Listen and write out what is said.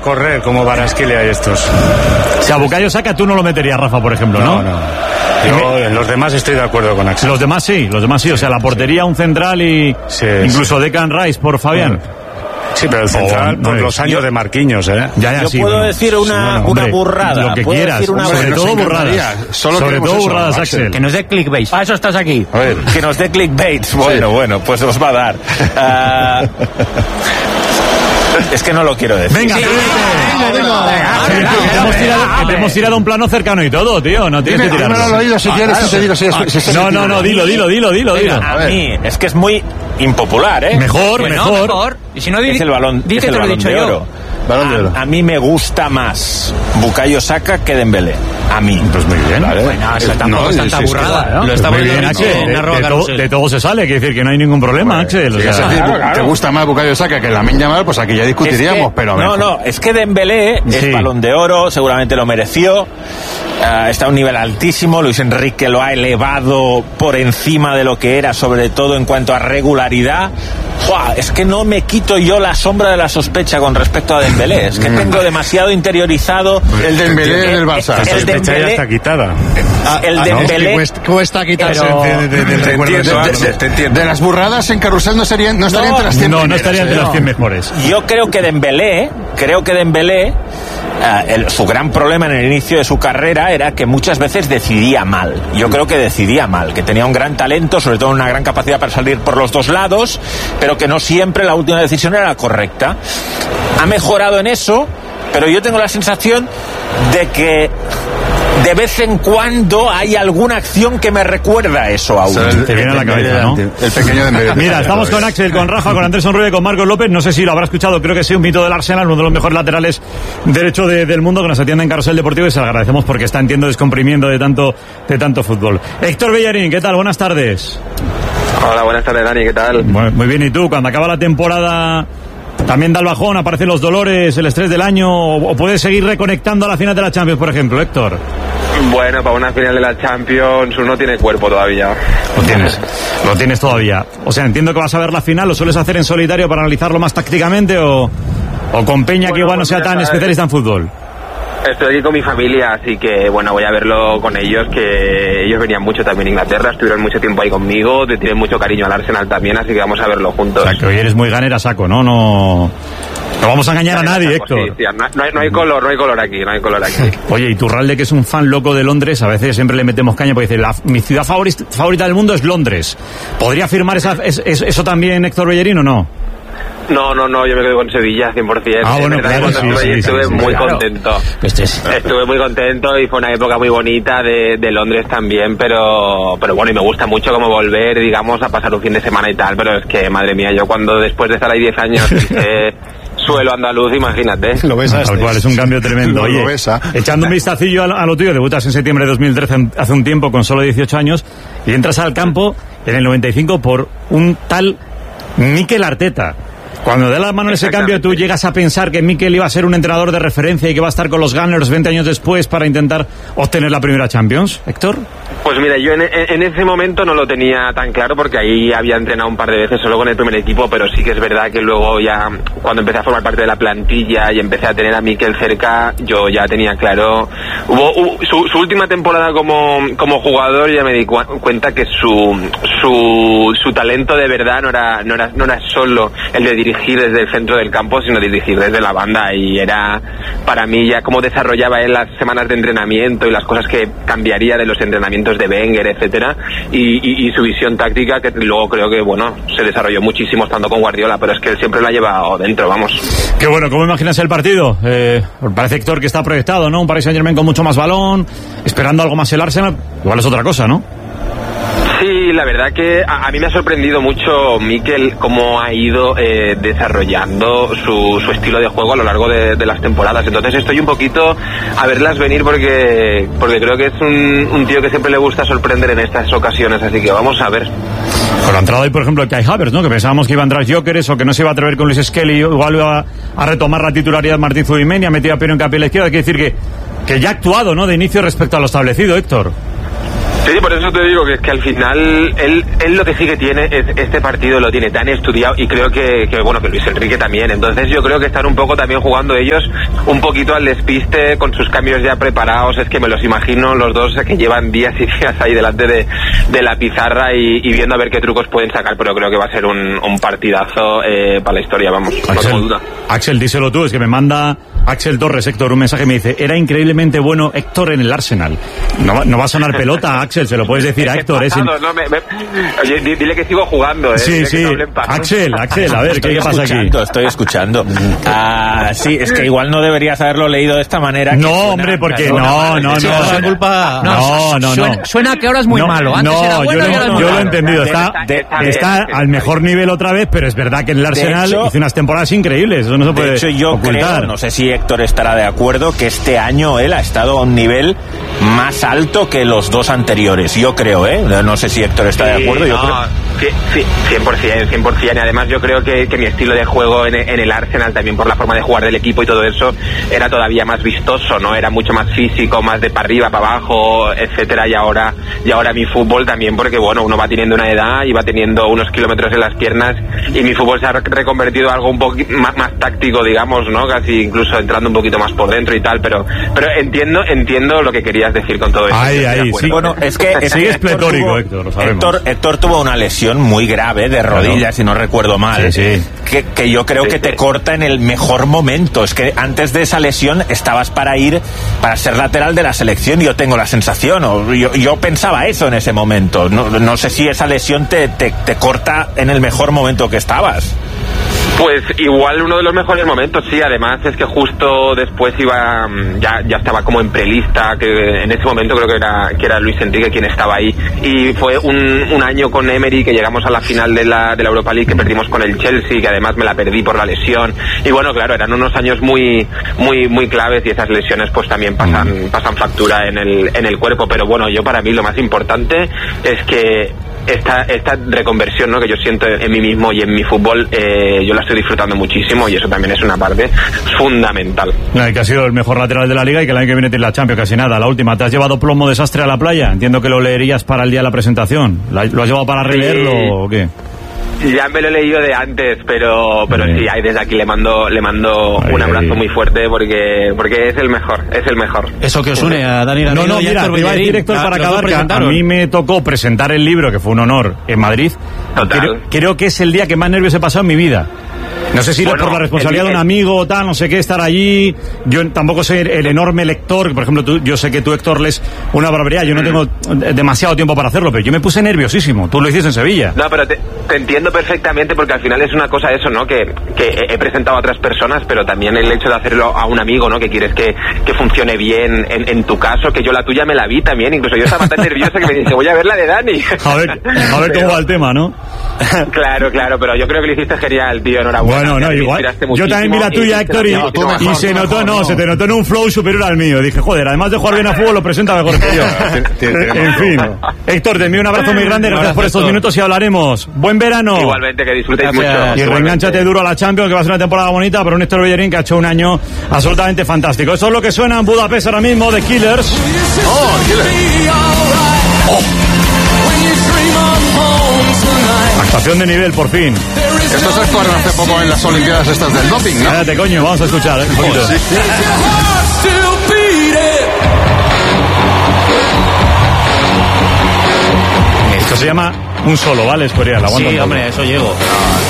correr como Kvaratskhelia y estos. O sea, Bukayo Saka tú no lo meterías, Rafa, por ejemplo, ¿no? No. Yo en los demás estoy de acuerdo con Axel. Los demás sí. O sea, la portería, un central y incluso Declan Rice por Fabián. Sí, pero el central por los años de Marquinhos, Yo puedo decir una burrada. Lo que ¿Puedo quieras, decir una sobre todo burradas. Sobre todo burradas, Axel. Que nos dé clickbait. Para eso estás aquí. A ver. Que nos dé clickbait. Bueno, pues os va a dar. Es que no lo quiero decir. Venga, te hemos tirado un plano cercano y todo, tío. No tienes que tirarlo. No, oído, si quieres, te digo. No, dilo. A mí, es que es muy impopular, ¿eh? Mejor. Y si no, es el balón de oro. Balón de oro. A mí me gusta más Bukayo Saka que Dembélé. A mí. Pues muy bien. Vale. Bueno, eso tampoco es tanta burrada, ¿no? Lo estamos bien, Axel. De todo se sale, quiere decir que no hay ningún problema, Axel. ¿Te gusta más Bukayo Saka que Lamine Yamal? Pues aquí ya discutiríamos, pero... No, es que Dembélé es balón de oro, seguramente lo mereció. Está a un nivel altísimo. Luis Enrique lo ha elevado por encima de lo que era, sobre todo en cuanto a regularidad. Es que no me quito yo la sombra de la sospecha con respecto a Dembélé. Es que tengo demasiado interiorizado. El Dembélé del Barça. La sospecha ya está quitada. El Dembélé cuesta quitarse del recuerdo. Te entiendo. De las burradas en carrusel no estaría entre las 100 mejores. No estaría entre las 100 mejores. Yo creo que Dembélé su gran problema en el inicio de su carrera era que muchas veces decidía mal. Yo creo que decidía mal, que tenía un gran talento, sobre todo una gran capacidad para salir por los dos lados, pero que no siempre la última decisión era la correcta. Ha mejorado en eso, pero yo tengo la sensación de que de vez en cuando hay alguna acción que me recuerda eso aún. Te viene a la cabeza, ¿no? El pequeño de Mira, estamos con Axel, con Rafa, con Andrés Onrubia y con Marcos López. No sé si lo habrá escuchado, creo que sí, un mito del Arsenal, uno de los mejores laterales derecho del mundo que nos atiende en Carrusel Deportivo, y se lo agradecemos porque está, entiendo, descomprimiendo de tanto fútbol. Héctor Bellarín, ¿qué tal? Buenas tardes. Hola, buenas tardes, Dani, ¿qué tal? Muy bien, ¿y tú? Cuando acaba la temporada también da el bajón, aparecen los dolores, el estrés del año, o puedes seguir reconectando a la final de la Champions, por ejemplo, Héctor? Bueno, para una final de la Champions uno tiene cuerpo todavía. Lo tienes todavía. O sea, entiendo que vas a ver la final, ¿lo sueles hacer en solitario para analizarlo más tácticamente o con Peña, que igual no sea tan especialista en fútbol? Estoy aquí con mi familia, así que bueno, voy a verlo con ellos, que ellos venían mucho también a Inglaterra, estuvieron mucho tiempo ahí conmigo, te tienen mucho cariño al Arsenal también, así que vamos a verlo juntos. O sea, que hoy eres muy ganera, saco, ¿no? No vamos a engañar a nadie, Héctor. Sí, no hay color aquí. Oye, Iturralde, que es un fan loco de Londres, a veces siempre le metemos caña porque dice, mi ciudad favorita del mundo es Londres. ¿Podría afirmar eso también, Héctor Bellerín, o no? No, yo me quedo con Sevilla 100%. Bueno, claro, estuve muy contento. Estuve muy contento y fue una época muy bonita de Londres también, pero bueno, y me gusta mucho como volver, digamos, a pasar un fin de semana y tal, pero es que, madre mía, yo cuando después de estar ahí 10 años suelo andaluz, imagínate. Lo ves tal cual, es un cambio tremendo. Oye, echando un vistacillo a lo tuyo, debutas en septiembre de 2013, hace un tiempo, con solo 18 años, y entras al campo en el 95 por un tal Mikel Arteta. Cuando da la mano en ese cambio, ¿tú llegas a pensar que Mikel iba a ser un entrenador de referencia y que va a estar con los Gunners 20 años después para intentar obtener la primera Champions, Héctor? Pues mira, yo en ese momento no lo tenía tan claro porque ahí había entrenado un par de veces solo con el primer equipo, pero sí que es verdad que luego ya cuando empecé a formar parte de la plantilla y empecé a tener a Mikel cerca, yo ya tenía claro. Su última temporada como jugador, ya me di cuenta que su talento de verdad no era solo el de dirigir desde el centro del campo, sino dirigir desde la banda, y era para mí ya cómo desarrollaba él las semanas de entrenamiento y las cosas que cambiaría de los entrenamientos de Wenger, etcétera, y su visión táctica, que luego creo que bueno, se desarrolló muchísimo estando con Guardiola, pero es que él siempre lo ha llevado dentro, vamos. Qué bueno. ¿Cómo imaginas el partido? Parece, Héctor, que está proyectado, ¿no? Un Paris Saint-Germain con mucho más balón, esperando algo más el Arsenal, igual es otra cosa, ¿no? Sí, la verdad que a mí me ha sorprendido mucho Mikel cómo ha ido desarrollando su estilo de juego a lo largo de las temporadas. Entonces estoy un poquito a verlas venir porque creo que es un tío que siempre le gusta sorprender en estas ocasiones, así que vamos a ver. Con la entrada hoy, por ejemplo, de Kai Havertz, ¿no? Que pensábamos que iba a entrar Gyökeres o que no se iba a atrever con Luis Skelly, igual iba a retomar la titularidad Martín Zubimendi, ha metido a Piero Hincapié a la izquierda. Hay que decir que ya ha actuado, ¿no? De inicio respecto a lo establecido, Héctor. Sí, por eso te digo que es que al final él lo que sí que tiene es este partido lo tiene tan estudiado y creo que Luis Enrique también. Entonces yo creo que están un poco también jugando ellos un poquito al despiste con sus cambios ya preparados. Es que me los imagino los dos que llevan días y días ahí delante de la pizarra y viendo a ver qué trucos pueden sacar, pero creo que va a ser un partidazo para la historia, vamos, no tengo duda. Axel, díselo tú, es que me manda Axel Torres, Héctor, un mensaje, me dice, era increíblemente bueno Héctor en el Arsenal. No va a sonar pelota, Axel, se lo puedes decir a Héctor. Oye, dile que sigo jugando, Sí. Axel, a ver, ¿qué pasa aquí? Estoy escuchando. Sí, es que igual no deberías haberlo leído de esta manera. No, hombre, porque no. Suena que ahora es muy malo. Antes era bueno y ahora es muy malo. Yo lo he entendido. Está al mejor nivel otra vez, pero es verdad que en el Arsenal hizo unas temporadas increíbles. Eso no se puede ocultar. De hecho, yo creo, no sé si Héctor estará de acuerdo, que este año él ha estado a un nivel más alto que los dos anteriores. Yo creo, no sé si Héctor está de acuerdo. Sí, 100%. Y además yo creo que mi estilo de juego en el Arsenal, también por la forma de jugar del equipo y todo eso, era todavía más vistoso, ¿no? Era mucho más físico, más de para arriba, para abajo, etcétera. Y ahora mi fútbol también, porque uno va teniendo una edad y va teniendo unos kilómetros en las piernas, y mi fútbol se ha reconvertido en algo un poco más táctico, digamos, ¿no? Casi incluso entrando un poquito más por dentro y tal, pero entiendo lo que querías decir con todo eso. Sí. Bueno, es que es pletórico, Héctor, lo sabemos. Héctor tuvo una lesión muy grave de rodillas, si no recuerdo mal, que yo creo que te corta en el mejor momento. Es que antes de esa lesión estabas para ser lateral de la selección, yo tengo la sensación, yo pensaba eso en ese momento. No sé si esa lesión te corta en el mejor momento que estabas. Pues igual uno de los mejores momentos, sí. Además es que justo después ya estaba como en prelista, que en ese momento creo que era Luis Enrique quien estaba ahí, y fue un año con Emery que llegamos a la final de la Europa League, que perdimos con el Chelsea, que además me la perdí por la lesión, y bueno, claro, eran unos años muy claves, y esas lesiones pues también pasan factura en el cuerpo. Pero bueno, para mí lo más importante es que esta reconversión, ¿no?, que yo siento en mí mismo y en mi fútbol, yo la estoy disfrutando muchísimo, y eso también es una parte fundamental. Que ha sido el mejor lateral de la Liga y que el año que viene tiene la Champions, casi nada. La última, ¿te has llevado plomo desastre a la playa? Entiendo que lo leerías para el día de la presentación. ¿Lo has llevado para releerlo o qué? Ya me lo he leído de antes, pero sí, ahí desde aquí le mando un abrazo muy fuerte, porque es el mejor. Eso que os une a Dani Garrido. No, mira, te iba a decir, Héctor, para acabar, que a mí me tocó presentar el libro, que fue un honor, en Madrid. Creo que es el día que más nervios he pasado en mi vida. No sé si por la responsabilidad de un amigo o tal, no sé qué, estar allí. Yo tampoco soy el enorme lector. Por ejemplo, yo sé que tú, Héctor, lees una barbaridad. Yo no tengo demasiado tiempo para hacerlo, pero yo me puse nerviosísimo. Tú lo hiciste en Sevilla. No, pero te entiendo perfectamente, porque al final es una cosa eso, ¿no? Que he presentado a otras personas, pero también el hecho de hacerlo a un amigo, ¿no? Que quieres que funcione bien en tu caso, que yo la tuya me la vi también. Incluso yo estaba tan nerviosa que me dije, voy a ver la de Dani. A ver cómo va el tema, ¿no? Claro, pero yo creo que lo hiciste genial, tío. Enhorabuena. Bueno, igual. Yo también vi la tuya, Héctor, y se te notó en un flow superior al mío. Dije, joder, además de jugar bien a fútbol, lo presenta mejor que yo. En fin. Héctor, te envío un abrazo muy grande, gracias por estos minutos y hablaremos. Buen verano. Igualmente, que disfrutéis mucho. Y reengánchate duro a la Champions, que va a ser una temporada bonita, pero un Héctor Bellerín que ha hecho un año absolutamente fantástico. Eso es lo que suena en Budapest ahora mismo, de Killers. Actuación de nivel, por fin. Estos actuaron hace poco en las Olimpiadas estas del doping, ¿no? Cállate, coño, vamos a escuchar, un poquito. Sí. Esto se llama un solo, ¿vale? Escorial, aguanta. Sí, hombre, eso llego.